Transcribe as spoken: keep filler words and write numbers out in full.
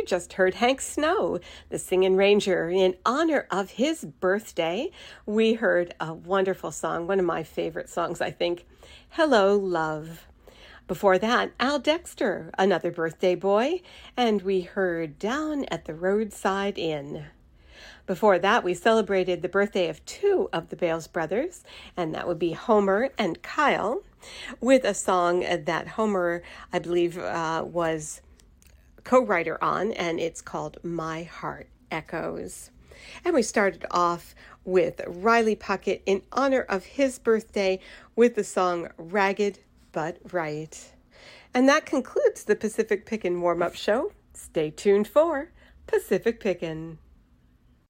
you just heard Hank Snow, the Singin' Ranger. In honor of his birthday, we heard a wonderful song, one of my favorite songs, I think, Hello, Love. Before that, Al Dexter, another birthday boy, and we heard Down at the Roadside Inn. Before that, we celebrated the birthday of two of the Bales brothers, and that would be Homer and Kyle, with a song that Homer, I believe, uh, was co-writer on, and it's called My Heart Echoes. And we started off with Riley Puckett in honor of his birthday with the song Ragged But Right. And that concludes the Pacific Pickin' warm-up show. Stay tuned for Pacific Pickin'.